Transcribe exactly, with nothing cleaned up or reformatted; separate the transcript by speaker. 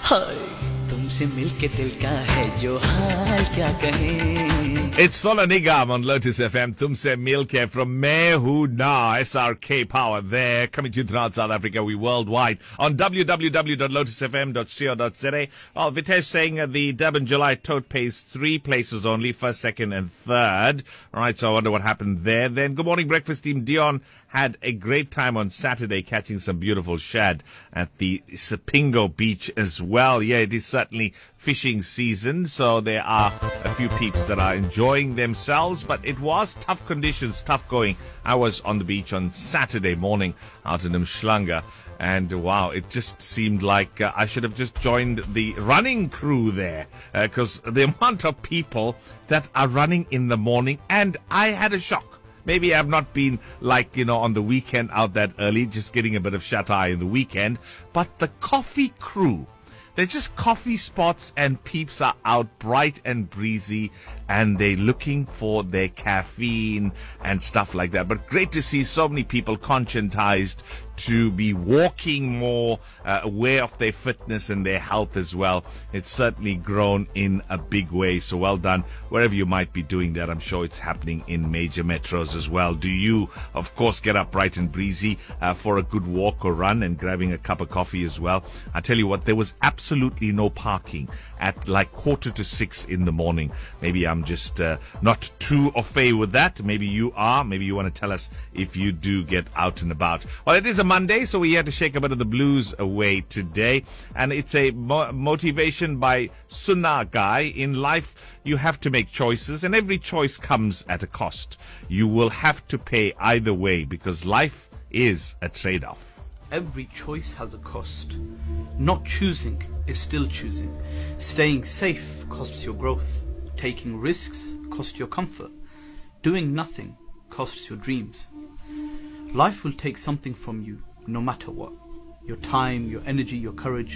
Speaker 1: हाय तुमसे मिलके दिल का है जो हाल क्या कहें.
Speaker 2: It's Solar Nigam on Lotus F M. Tumse Milke from Mehu Na, S R K Power there. Coming to you throughout South Africa. We worldwide on w w w dot lotus f m dot co dot z a. Oh, Vitesh saying uh, the Durban July tote pays three places only, first, second and third. All right, so I wonder what happened there. Then good morning, breakfast team. Dion had a great time on Saturday catching some beautiful shad at the Sipingo beach as well. Yeah, it is certainly fishing season, so there are a few peeps that are enjoying themselves, but it was tough conditions, tough going. I was on the beach on Saturday morning out in Umhlanga, and wow, it just seemed like uh, I should have just joined the running crew there, because uh, the amount of people that are running in the morning, and I had a shock. Maybe I've not been like, you know, on the weekend out that early, just getting a bit of shut-eye in the weekend. But the coffee crew, they're just coffee spots and peeps are out bright and breezy and they're looking for their caffeine and stuff like that. But great to see so many people conscientized to be walking more, uh, aware of their fitness and their health as well. It's certainly grown in a big way. So well done. Wherever you might be doing that, I'm sure it's happening in major metros as well. Do you, of course, get up bright and breezy uh, for a good walk or run and grabbing a cup of coffee as well? I tell you what, there was absolutely no parking at like quarter to six in the morning. Maybe I'm just uh, not too au fait with that. Maybe you are. Maybe you want to tell us if you do get out and about. Well, it is a Monday, so we had to shake a bit of the blues away today. And it's a mo- motivation by Sunnah Guy. In life, you have to make choices, and every choice comes at a cost. You will have to pay either way because life is a trade-off.
Speaker 3: Every choice has a cost. Not choosing is still choosing. Staying safe costs your growth. Taking risks costs your comfort. Doing nothing costs your dreams. Life will take something from you, no matter what. Your time, your energy, your courage.